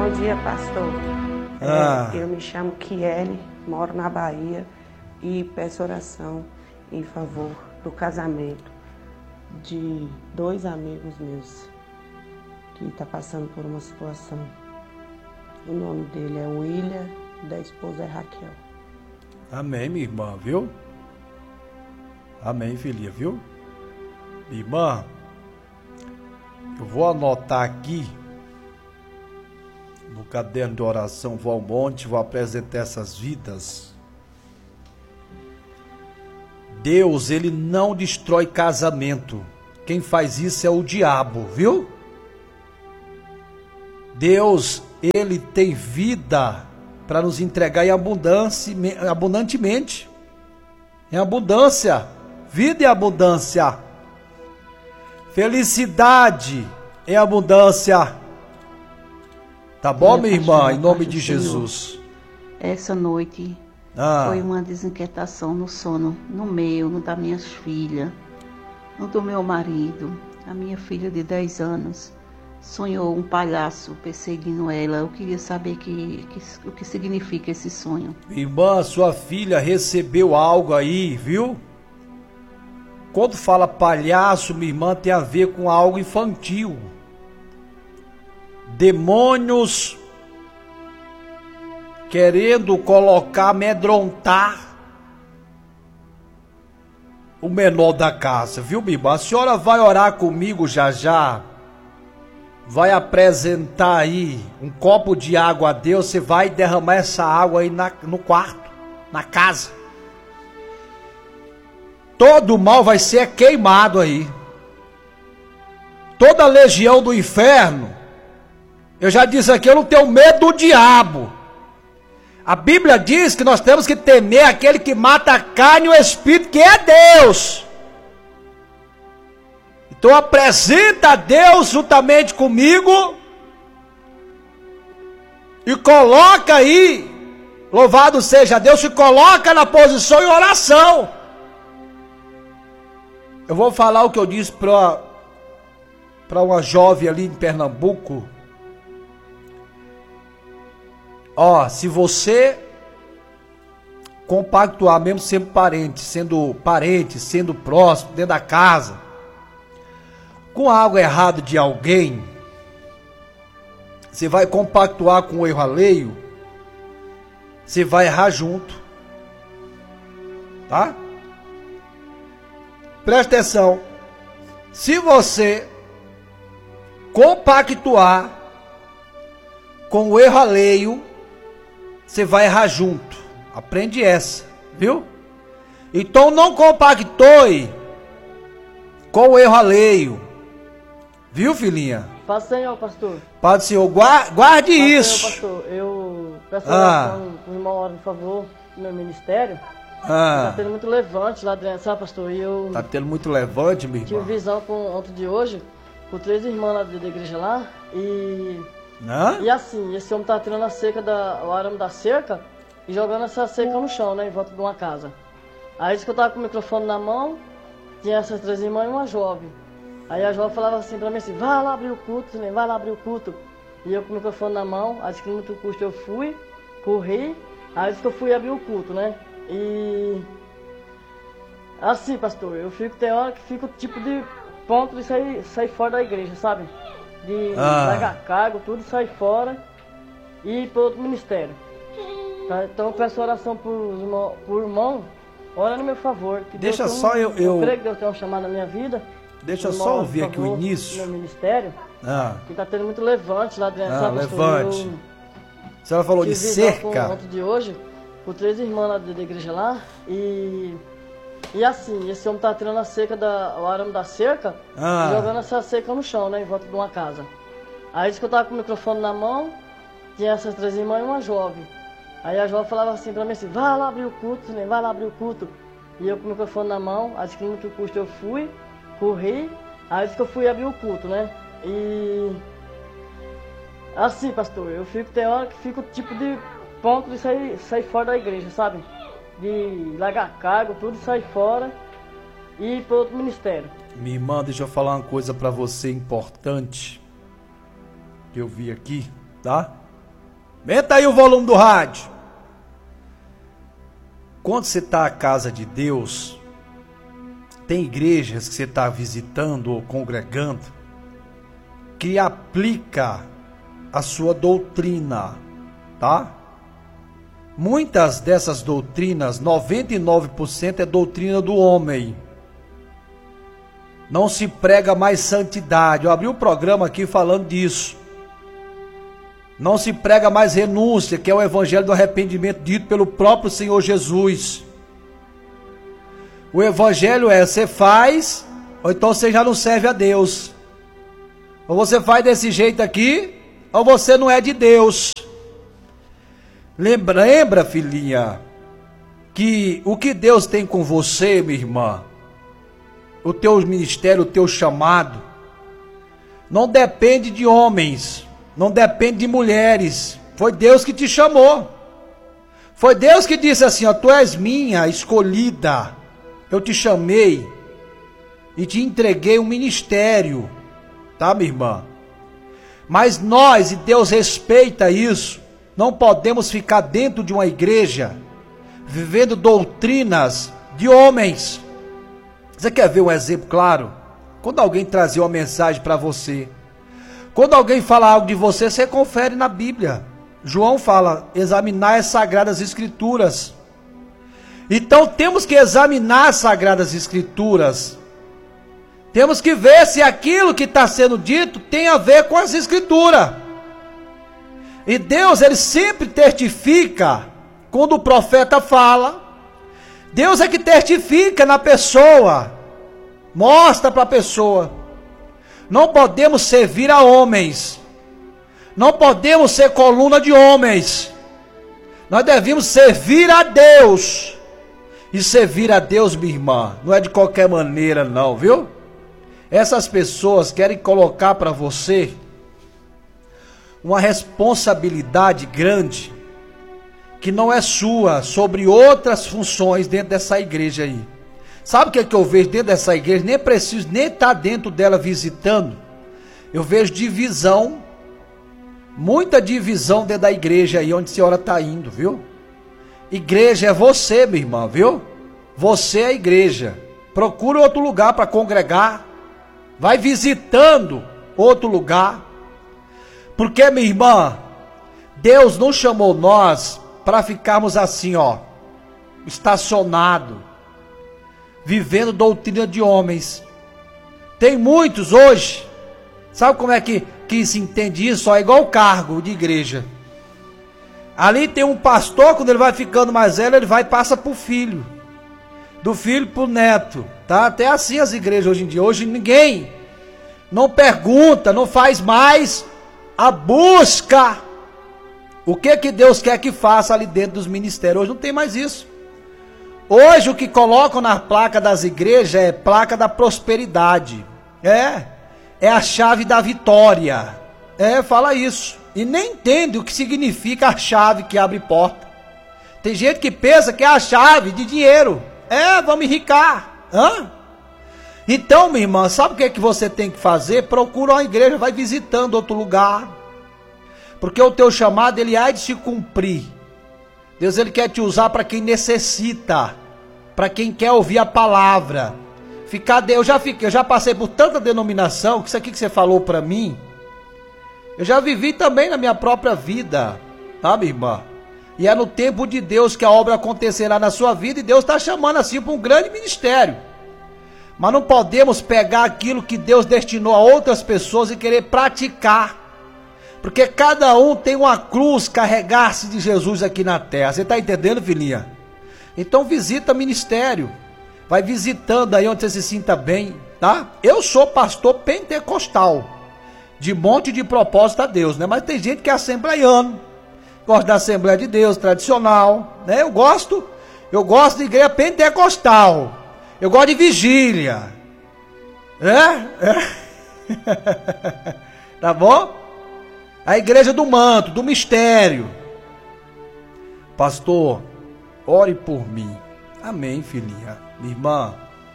Bom dia, pastor. Eu me chamo Kiele, moro na Bahia e peço oração em favor do casamento de 2 amigos meus que estão passando por uma situação. O nome dele é William, da esposa é Raquel. Amém, minha irmã, viu? Amém, filha, viu? Minha irmã, eu vou anotar aqui no caderno de oração, vou ao monte, vou apresentar essas vidas. Deus, ele não destrói casamento. Quem faz isso é o diabo, viu? Deus, ele tem vida para nos entregar em abundância, abundantemente. Em abundância, vida e abundância. Felicidade em abundância. Tá bom, minha irmã? Em nome de Jesus. Essa noite foi uma desinquietação no sono, no meu, no das minhas filhas, no do meu marido. A minha filha de 10 anos sonhou um palhaço perseguindo ela. Eu queria saber o que significa esse sonho. Irmã, sua filha recebeu algo aí, viu? Quando fala palhaço, minha irmã, tem a ver com algo infantil. Demônios querendo colocar, amedrontar o menor da casa, viu, minha irmã? A senhora vai orar comigo já já. Vai apresentar aí um copo de água a Deus. Você vai derramar essa água aí no quarto, na casa. Todo o mal vai ser queimado aí. Toda a legião do inferno. Eu já disse aqui, eu não tenho medo do diabo. A Bíblia diz que nós temos que temer aquele que mata a carne e o espírito, que é Deus. Então apresenta a Deus juntamente comigo e coloca aí, louvado seja Deus, se coloca na posição em oração. Eu vou falar o que eu disse para uma jovem ali em Pernambuco. Se você compactuar, mesmo sendo parente, sendo próximo, dentro da casa, com algo errado de alguém, você vai compactuar com o erro alheio, você vai errar junto, tá? Presta atenção, se você compactuar com o erro alheio, você vai errar junto. Aprende essa, viu? Então não compactue com o erro alheio. Viu, filhinha? Paz do Senhor, pastor. Paz do Senhor, guarde isso. Senhor, pastor, eu peço oração com o irmão, ora, por favor, no meu ministério. Tá tendo muito levante lá dentro, sabe, pastor? E eu tá tendo muito levante, meu irmão? Tive visão ontem de hoje, com 3 irmãs lá da igreja lá, e assim, esse homem tá tirando o arame da cerca e jogando essa cerca no chão, né, em volta de uma casa. Aí disse que eu tava com o microfone na mão, tinha essas 3 irmãs e uma jovem. Aí a jovem falava assim pra mim assim, vai lá abrir o culto, vai lá abrir o culto. E eu com o microfone na mão, aí disse que no muito custo eu fui, corri, aí disse que eu fui abrir o culto, né. E assim, pastor, eu fico, tem hora que fico tipo de ponto de sair fora da igreja, sabe? De largar cargo, tudo, sair fora e ir para outro ministério. Tá? Então eu peço oração por irmão, ora no meu favor. Que deixa Deus só eu creio que Deus tem um chamado na minha vida. Deixa eu só ouvir aqui o início. No meu ministério, que tá tendo muito levante lá dentro, sabe? Levante. A senhora falou de cerca. Ontem de hoje, com 3 irmãs lá da igreja lá, e assim, esse homem tá tirando o arame da cerca e jogando essa cerca no chão, né, em volta de uma casa. Aí disse que eu tava com o microfone na mão, tinha essas 3 irmãs e uma jovem. Aí a jovem falava assim pra mim assim, vai lá abrir o culto, vai lá abrir o culto. E eu com o microfone na mão, aí disse que no muito custo eu fui, corri, aí disse que eu fui abrir o culto, né. E assim, pastor, eu fico, tem hora que fico tipo de ponto de sair fora da igreja, sabe? De largar cargo, tudo, sair fora e ir para outro ministério. Minha irmã, deixa eu falar uma coisa para você importante que eu vi aqui, tá? Aumenta aí o volume do rádio. Quando você está à casa de Deus, tem igrejas que você está visitando ou congregando que aplica a sua doutrina, tá? Muitas dessas doutrinas, 99% é doutrina do homem. Não se prega mais santidade. Eu abri o programa aqui falando disso. Não se prega mais renúncia, que é o evangelho do arrependimento dito pelo próprio Senhor Jesus. O evangelho é, você faz, ou então você já não serve a Deus. Ou você faz desse jeito aqui, ou você não é de Deus. Lembra, filhinha, que o que Deus tem com você, minha irmã, o teu ministério, o teu chamado, não depende de homens, não depende de mulheres. Foi Deus que te chamou. Foi Deus que disse assim, ó, tu és minha escolhida. Eu te chamei e te entreguei um ministério, tá, minha irmã? Mas nós, e Deus respeita isso, não podemos ficar dentro de uma igreja vivendo doutrinas de homens. Você quer ver um exemplo claro? Quando alguém trazer uma mensagem para você, quando alguém fala algo de você, você confere na Bíblia. João fala, examinar as Sagradas Escrituras. Então temos que examinar as Sagradas Escrituras. Temos que ver se aquilo que está sendo dito tem a ver com as Escrituras. E Deus, Ele sempre testifica quando o profeta fala. Deus é que testifica na pessoa. Mostra para a pessoa. Não podemos servir a homens. Não podemos ser coluna de homens. Nós devemos servir a Deus. E servir a Deus, minha irmã, não é de qualquer maneira não, viu? Essas pessoas querem colocar para você uma responsabilidade grande que não é sua, sobre outras funções dentro dessa igreja aí. Sabe o que é que eu vejo dentro dessa igreja? Nem preciso nem estar dentro dela visitando. Eu vejo divisão, muita divisão dentro da igreja aí onde a senhora está indo, viu? Igreja é você, minha irmã, viu? Você é a igreja. Procura outro lugar para congregar. Vai visitando outro lugar. Porque, minha irmã, Deus não chamou nós para ficarmos assim, ó, estacionado, vivendo doutrina de homens. Tem muitos hoje, sabe como é que se entende isso? Ó, é igual o cargo de igreja. Ali tem um pastor, quando ele vai ficando mais velho, ele vai e passa para o filho. Do filho para o neto. Tá? Até assim as igrejas hoje em dia. Hoje ninguém não pergunta, não faz mais a busca. O que Deus quer que faça ali dentro dos ministérios. Hoje não tem mais isso. Hoje o que colocam na placa das igrejas é placa da prosperidade. É a chave da vitória. Fala isso. E nem entende o que significa a chave que abre porta. Tem gente que pensa que é a chave de dinheiro. Vamos enricar. Então, minha irmã, sabe o que é que você tem que fazer? Procura uma igreja, vai visitando outro lugar. Porque o teu chamado, ele há de se cumprir. Deus, ele quer te usar para quem necessita, para quem quer ouvir a palavra. Eu já passei por tanta denominação, que isso aqui que você falou para mim, eu já vivi também na minha própria vida, tá, minha irmã? E é no tempo de Deus que a obra acontecerá na sua vida, e Deus está chamando assim para um grande ministério. Mas não podemos pegar aquilo que Deus destinou a outras pessoas e querer praticar. Porque cada um tem uma cruz, carregar-se de Jesus aqui na terra. Você está entendendo, filhinha? Então visita ministério. Vai visitando aí onde você se sinta bem, tá? Eu sou pastor pentecostal. De monte de propósito a Deus, né? Mas tem gente que é assembleiano. Gosta da Assembleia de Deus, tradicional, né? Eu gosto de igreja pentecostal. Eu gosto de vigília. Tá bom? A igreja do manto, do mistério. Pastor, ore por mim. Amém, filhinha. Minha irmã,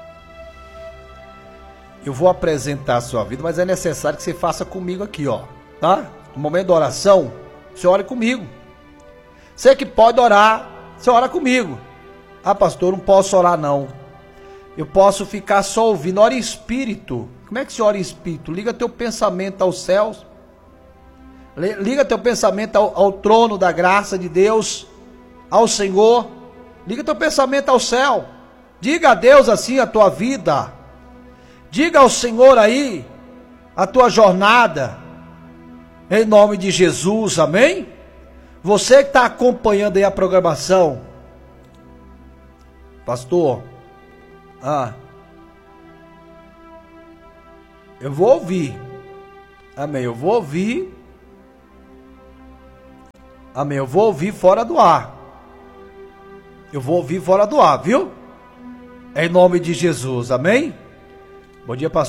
eu vou apresentar a sua vida, mas é necessário que você faça comigo aqui, ó. Tá? No momento da oração, você ore comigo. Você que pode orar, você ora comigo. Ah, pastor, não posso orar não. Eu posso ficar só ouvindo. Ora em espírito. Como é que se ora em espírito? Liga teu pensamento aos céus. Liga teu pensamento ao trono da graça de Deus, ao Senhor. Liga teu pensamento ao céu. Diga a Deus assim a tua vida. Diga ao Senhor aí a tua jornada. Em nome de Jesus, amém? Você que está acompanhando aí a programação. Pastor, eu vou ouvir. Amém, eu vou ouvir. Amém, eu vou ouvir fora do ar. Eu vou ouvir fora do ar, viu? Em nome de Jesus, amém? Bom dia, pastor.